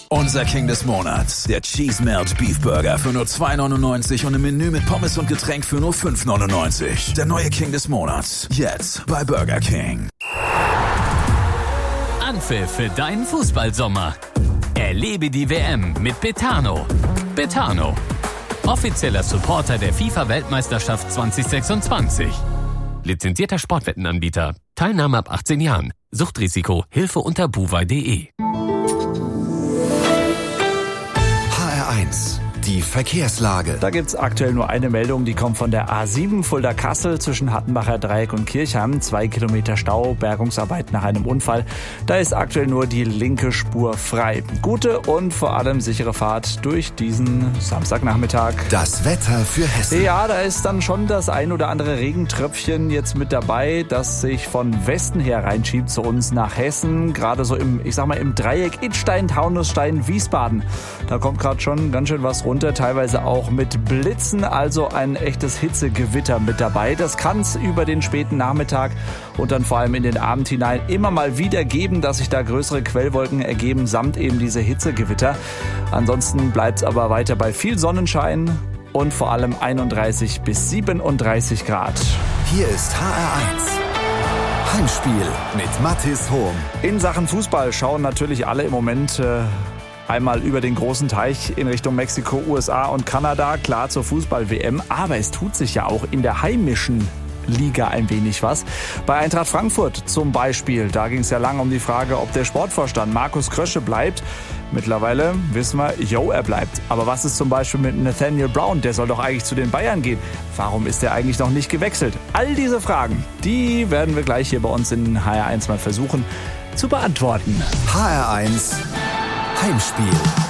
Unser King des Monats, der Cheese Melt Beef Burger für nur 2,99 und im Menü mit Pommes und Getränk für nur 5,99. Der neue King des Monats, jetzt bei Burger King. Anpfiff für deinen Fußballsommer. Erlebe die WM mit Betano. Betano, offizieller Supporter der FIFA-Weltmeisterschaft 2026. Lizenzierter Sportwettenanbieter. Teilnahme ab 18 Jahren. Suchtrisiko. Hilfe unter buwei.de. HR1, die Verkehrslage. Da gibt's aktuell nur eine Meldung, die kommt von der A7 Fulda-Kassel zwischen Hattenbacher Dreieck und Kirchheim. 2 Kilometer Stau, Bergungsarbeit nach einem Unfall. Da ist aktuell nur die linke Spur frei. Gute und vor allem sichere Fahrt durch diesen Samstagnachmittag. Das Wetter für Hessen. Ja, da ist dann schon das ein oder andere Regentröpfchen jetzt mit dabei, das sich von Westen her reinschiebt zu uns nach Hessen. Gerade so im Dreieck Idstein, Taunusstein, Wiesbaden. Da kommt gerade schon ganz schön was runter, teilweise auch mit Blitzen, also ein echtes Hitzegewitter mit dabei. Das kann es über den späten Nachmittag und dann vor allem in den Abend hinein immer mal wieder geben, dass sich da größere Quellwolken ergeben, samt eben diese Hitzegewitter. Ansonsten bleibt es aber weiter bei viel Sonnenschein und vor allem 31 bis 37 Grad. Hier ist HR1. Heimspiel mit Mathis Hohm. In Sachen Fußball schauen natürlich alle im Moment einmal über den großen Teich in Richtung Mexiko, USA und Kanada, klar zur Fußball-WM. Aber es tut sich ja auch in der heimischen Liga ein wenig was. Bei Eintracht Frankfurt zum Beispiel, da ging es ja lange um die Frage, ob der Sportvorstand Markus Krösche bleibt. Mittlerweile wissen wir, er bleibt. Aber was ist zum Beispiel mit Nathaniel Brown? Der soll doch eigentlich zu den Bayern gehen. Warum ist er eigentlich noch nicht gewechselt? All diese Fragen, die werden wir gleich hier bei uns in HR1 mal versuchen zu beantworten. HR1 Heimspiel.